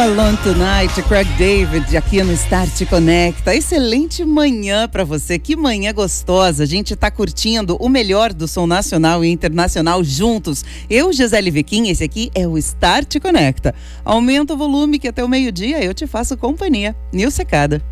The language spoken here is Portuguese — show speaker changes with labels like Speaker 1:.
Speaker 1: Alone Tonight, Craig David, aqui no Start Conecta. Excelente manhã para você, que manhã gostosa. A gente tá curtindo o melhor do som nacional e internacional juntos. Eu, Gisele Viquim, esse aqui é o Start Conecta. Aumenta o volume que até o meio-dia eu te faço companhia. Nil Secada.